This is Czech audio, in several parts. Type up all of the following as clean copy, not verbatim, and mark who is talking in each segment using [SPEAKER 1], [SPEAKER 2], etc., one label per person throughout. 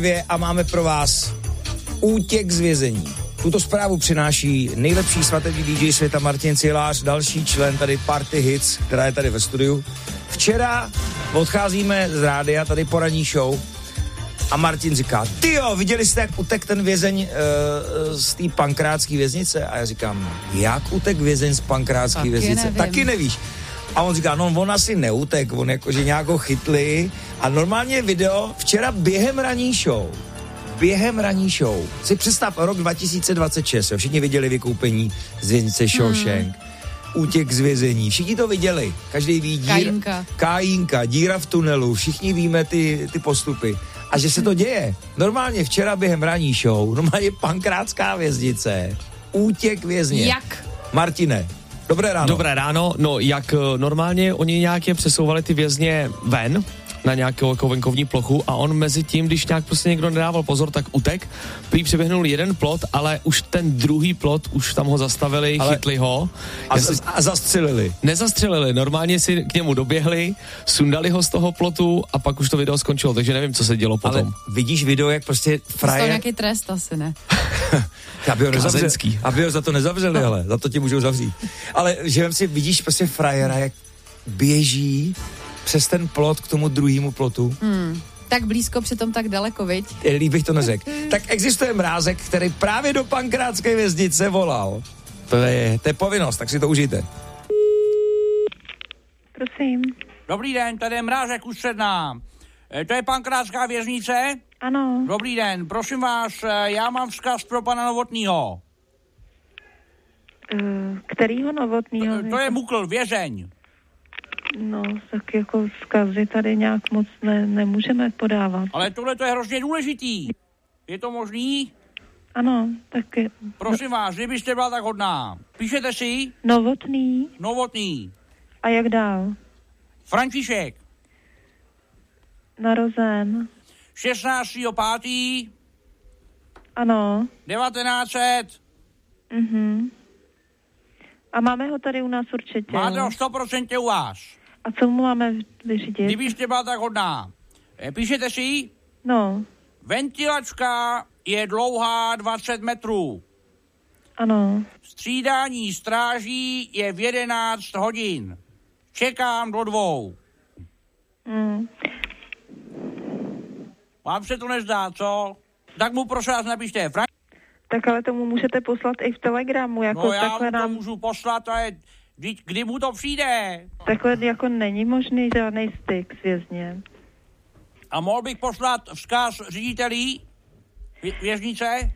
[SPEAKER 1] a máme pro vás útěk z vězení. Tuto zprávu přináší nejlepší svatební DJ světa Martin Cihlář, další člen tady Party Hits, která je tady ve studiu. Včera odcházíme z rádia, tady poranní show, a Martin říká, tyjo, viděli jste, jak utek ten vězeň z té pankrátské věznice? A já říkám, jak utek vězeň z pankrátské věznice? Nevím. Taky nevíš. A on říká, no on asi neutek, on jakože nějak ho chytli. A normálně video včera během ranní show, si představ rok 2026, jo, všichni viděli vykoupení z věznice Shawshank, útěk z vězení, všichni to viděli, každý ví Kajínka, díra v tunelu, všichni víme ty postupy. A že se to děje. Normálně včera během ranní show, normálně pankrátská věznice, útěk vězně. Jak? Martine, dobré ráno.
[SPEAKER 2] Dobré ráno, no jak normálně oni nějaké přesouvali ty vězně ven na nějakou jako venkovní plochu a on mezi tím, když nějak prostě někdo nedával pozor, tak utek. Prý přeběhnul jeden plot, ale už ten druhý plot, už tam ho zastavili, chytli ho.
[SPEAKER 1] A zastřelili.
[SPEAKER 2] Nezastřelili, normálně si k němu doběhli, sundali ho z toho plotu a pak už to video skončilo, takže nevím, co se dělo potom.
[SPEAKER 1] Ale vidíš video, jak prostě frajer...
[SPEAKER 3] To nějaký trest asi, ne?
[SPEAKER 1] Aby ho za to nezavřeli, ale za to tě můžou zavřít. Ale že si vidíš prostě frajera, jak běží přes ten plot k tomu druhému plotu.
[SPEAKER 3] Tak blízko, přitom tak daleko, viď?
[SPEAKER 1] Líp bych to neřekl. Tak existuje mrázek, který právě do pankrátské věznice volal. To je povinnost, tak si to užijte.
[SPEAKER 4] Prosím.
[SPEAKER 5] Dobrý den, tady je Mrázek Ústředná. To je pankrátská věznice?
[SPEAKER 4] Ano.
[SPEAKER 5] Dobrý den, prosím vás, já mám vzkaz pro pana Novotnýho.
[SPEAKER 4] Kterýho Novotnýho?
[SPEAKER 5] To je Mukl, vězeň.
[SPEAKER 4] No, tak jako vzkazy tady nějak moc nemůžeme podávat.
[SPEAKER 5] Ale tohle to je hrozně důležitý. Je to možný?
[SPEAKER 4] Ano, tak je...
[SPEAKER 5] Prosím vás, kdybyste byla tak hodná. Píšete si?
[SPEAKER 4] Novotný.
[SPEAKER 5] Novotný.
[SPEAKER 4] A jak dál?
[SPEAKER 5] František.
[SPEAKER 4] Narozen.
[SPEAKER 5] 16.5.
[SPEAKER 4] Ano.
[SPEAKER 5] 1900.
[SPEAKER 4] A máme ho tady u nás určitě.
[SPEAKER 5] Máte ho 100% u vás.
[SPEAKER 4] A co mu máme vyřídit?
[SPEAKER 5] Kdybyste byla tak hodná. Píšete si?
[SPEAKER 4] No.
[SPEAKER 5] Ventilačka je dlouhá 20 metrů.
[SPEAKER 4] Ano.
[SPEAKER 5] Střídání stráží je v 11 hodin. Čekám do 2. Vám se to nezdá, co? Tak mu prosím vás napište.
[SPEAKER 4] Tak ale tomu můžete poslat i v Telegramu. Jako
[SPEAKER 5] no já mu to můžu poslat, ale kdy mu to přijde?
[SPEAKER 4] Takhle jako není možný žádný styk s vězněm.
[SPEAKER 5] A mohl bych poslat vzkaz řediteli věznice?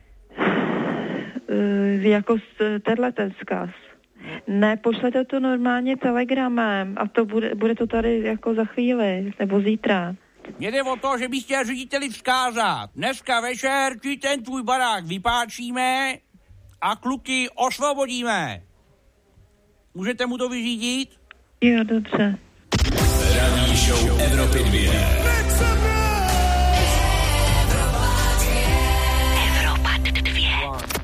[SPEAKER 4] Jako tenhle ten vzkaz. Ne, pošlete to normálně telegramem a to bude to tady jako za chvíli, nebo zítra.
[SPEAKER 5] Mně jde o to, že bych chtěl řediteli vzkázat. Dneska večer ti ten tvůj barák vypáčíme a kluky osvobodíme. Můžete mu to vyřídit?
[SPEAKER 4] Jo, dobře.
[SPEAKER 6] Ranní show Evropy 2.